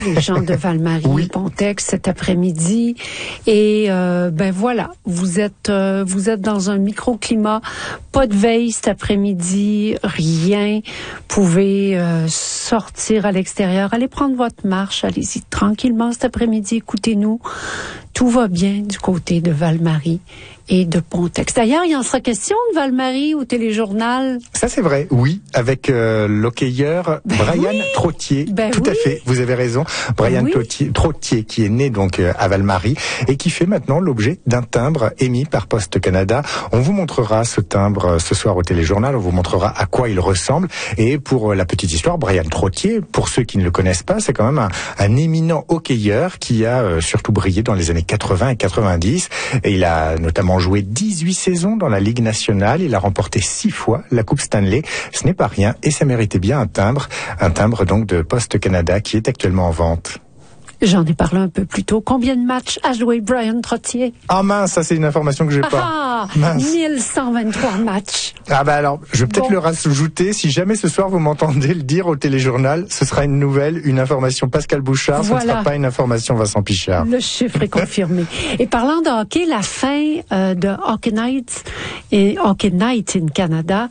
Les gens de Val-Marie Oui. et Pontex cet après-midi. Et ben voilà, vous êtes dans un microclimat, pas de veille cet après-midi, rien. Vous pouvez sortir à l'extérieur, allez prendre votre marche, allez-y tranquillement cet après-midi, écoutez-nous. Tout va bien du côté de Val-Marie et de Pontex. D'ailleurs, il en sera question de Val-Marie au téléjournal. Ça c'est vrai, oui, avec l'hockeyeur Brian Trottier. Tout à fait, vous avez raison. Brian Trottier qui est né donc à Val-Marie et qui fait maintenant l'objet d'un timbre émis par Poste Canada. On vous montrera ce timbre ce soir au téléjournal, on vous montrera à quoi il ressemble. Et pour la petite histoire, Brian Trottier, pour ceux qui ne le connaissent pas, c'est quand même un éminent hockeyeur qui a surtout brillé dans les années 80 et 90. Et il a notamment joué 18 saisons dans la Ligue nationale. Il a remporté 6 fois la Coupe Stanley. Ce n'est pas rien et ça méritait bien un timbre donc de Poste Canada qui est actuellement en vente. J'en ai parlé un peu plus tôt. Combien de matchs a joué Brian Trottier? Ah mince, ça c'est une information que j'ai pas. 1123 matchs. Ah bah alors, je vais peut-être le rajouter. Si jamais ce soir vous m'entendez le dire au téléjournal, ce sera une nouvelle, une information Pascal Bouchard. Voilà. Ce ne sera pas une information Vincent Pichard. Le chiffre est confirmé. Et parlant de hockey, la fin de Hockey Night et Hockey Night in Canada,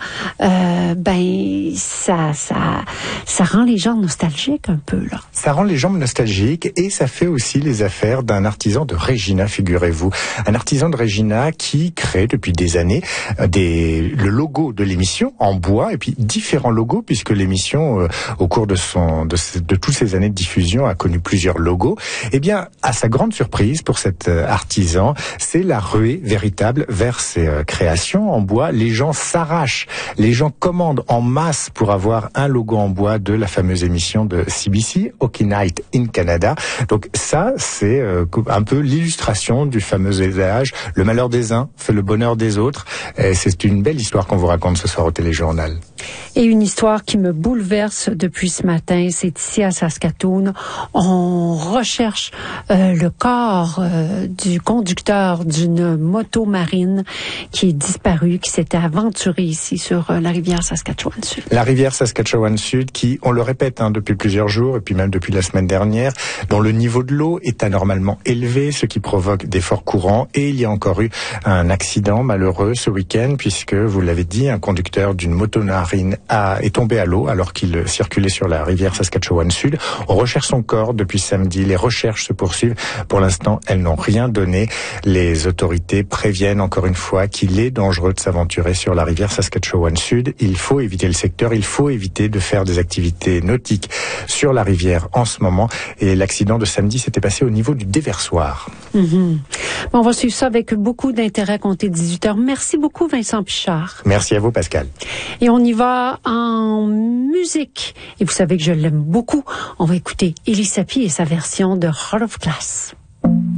ben ça rend les gens nostalgiques un peu là. Ça rend les gens nostalgiques et ça fait aussi les affaires d'un artisan de Regina, figurez-vous. Un artisan de Regina qui crée depuis des années le logo de l'émission en bois et puis différents logos puisque l'émission au cours de toutes ces années de diffusion a connu plusieurs logos. Eh bien, à sa grande surprise pour cet artisan, c'est la ruée véritable vers ses créations en bois. Les gens s'arrachent, les gens commandent en masse pour avoir un logo en bois de la fameuse émission de CBC, Hockey Night in Canada. Donc ça, c'est un peu l'illustration du fameux adage « Le malheur des uns fait le bonheur des autres ». C'est une belle histoire qu'on vous raconte ce soir au téléjournal. Et une histoire qui me bouleverse depuis ce matin, c'est ici à Saskatoon. On recherche le corps du conducteur d'une moto marine qui est disparu, qui s'était aventuré ici sur la rivière Saskatchewan-Sud. La rivière Saskatchewan-Sud qui, on le répète depuis plusieurs jours et puis même depuis la semaine dernière, dont le niveau de l'eau est anormalement élevé, ce qui provoque des forts courants. Et il y a encore eu un accident malheureux ce week-end puisque, vous l'avez dit, un conducteur d'une moto marine est tombé à l'eau alors qu'il circulait sur la rivière Saskatchewan-Sud. On recherche son corps depuis samedi. Les recherches se poursuivent. Pour l'instant, elles n'ont rien donné. Les autorités préviennent encore une fois qu'il est dangereux de s'aventurer sur la rivière Saskatchewan-Sud. Il faut éviter le secteur. Il faut éviter de faire des activités nautiques sur la rivière en ce moment. Et l'accident de samedi s'était passé au niveau du déversoir. Bon, on va suivre ça avec beaucoup d'intérêt à compter 18h. Merci beaucoup, Vincent Pichard. Merci à vous, Pascal. Et on y va en musique. Et vous savez que je l'aime beaucoup. On va écouter Elie Sapi et sa version de Heart of Glass.